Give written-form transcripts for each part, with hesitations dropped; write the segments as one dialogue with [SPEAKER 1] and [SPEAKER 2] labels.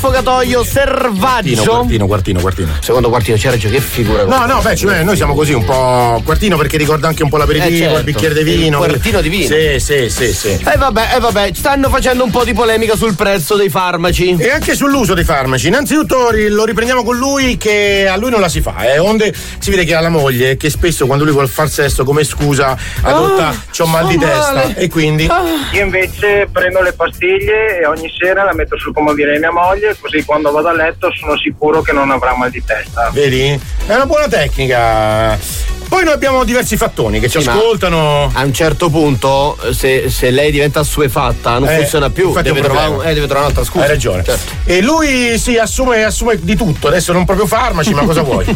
[SPEAKER 1] Sfogatoio Servaggio.
[SPEAKER 2] Quartino.
[SPEAKER 1] Secondo Quartino, c'era già, che figura.
[SPEAKER 2] No, noi siamo così un po' Quartino perché ricorda anche un po' l'aperitivo,
[SPEAKER 1] certo.
[SPEAKER 2] il bicchiere di vino.
[SPEAKER 1] Un quartino di vino.
[SPEAKER 2] Sì.
[SPEAKER 1] E vabbè, stanno facendo un po' di polemica sul prezzo dei farmaci.
[SPEAKER 2] E anche sull'uso dei farmaci. Innanzitutto lo riprendiamo con lui, che a lui non la si fa. Onde si vede che ha la moglie che spesso quando lui vuole far sesso come scusa adotta c'ho mal di testa e quindi
[SPEAKER 3] io invece prendo le pastiglie e ogni sera la metto sul comodino di mia moglie, così quando vado a letto sono sicuro che non avrà mal di testa.
[SPEAKER 2] Vedi? È una buona tecnica. Poi noi abbiamo diversi fattoni che ci ascoltano.
[SPEAKER 1] A un certo punto, se lei diventa assuefatta, non funziona più, deve trovare un'altra scusa.
[SPEAKER 2] Hai ragione.
[SPEAKER 1] Certo.
[SPEAKER 2] E lui assume di tutto, adesso non proprio farmaci, ma cosa vuoi?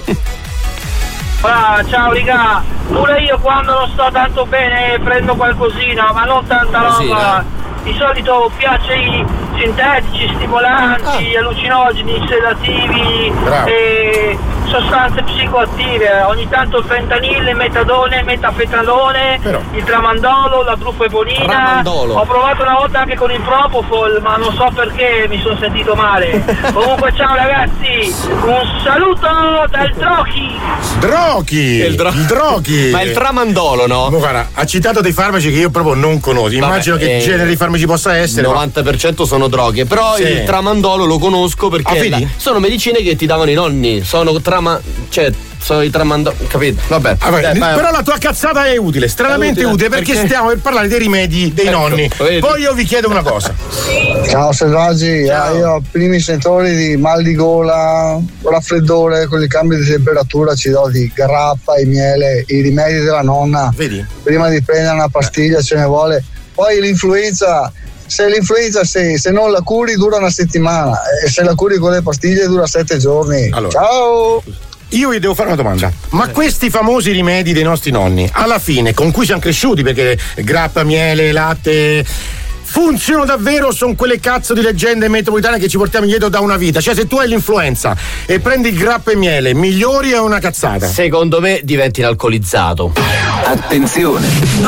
[SPEAKER 4] Ciao raga, pure io quando non sto tanto bene prendo qualcosina, ma non tanta roba. Di solito piace i sintetici, stimolanti, allucinogeni, sedativi e sostanze psicoattive, ogni tanto il fentanil, il metadone, il metafetanone, il tramandolo, la brufeponina. Ho provato una volta anche con il propofol, ma non so perché mi sono sentito male. Comunque ciao ragazzi, un saluto dal Drochi.
[SPEAKER 2] Il Drochi.
[SPEAKER 1] Ma il tramandolo, no?
[SPEAKER 2] Guarda, ha citato dei farmaci che io proprio non conosco. Immagino che genere di farmaci possa essere.
[SPEAKER 1] Il 90% sono droghe, però il tramandolo lo conosco perché sono medicine che ti davano i nonni. Sono i tramandoli, capito? Vabbè.
[SPEAKER 2] Però la tua cazzata è utile, stranamente utile perché stiamo per parlare dei rimedi dei nonni.
[SPEAKER 1] Vedi.
[SPEAKER 2] Poi io vi chiedo una cosa.
[SPEAKER 5] Ciao Selvaggi, io ho primi sentori di mal di gola, raffreddore, con il cambio di temperatura ci do di grappa e miele, i rimedi della nonna.
[SPEAKER 2] Vedi?
[SPEAKER 5] Prima di prendere una pastiglia ce ne vuole. Poi l'influenza, se non la curi dura una settimana e se la curi con le pastiglie dura 7 giorni.
[SPEAKER 2] Allora.
[SPEAKER 5] Ciao!
[SPEAKER 2] Io vi devo fare una domanda. Ma questi famosi rimedi dei nostri nonni, alla fine, con cui siamo cresciuti, perché grappa, miele, latte, funzionano davvero o sono quelle cazzo di leggende metropolitane che ci portiamo indietro da una vita? Cioè, se tu hai l'influenza e prendi il grappa e miele, migliori o è una cazzata?
[SPEAKER 1] Secondo me diventi un alcolizzato.
[SPEAKER 6] Attenzione!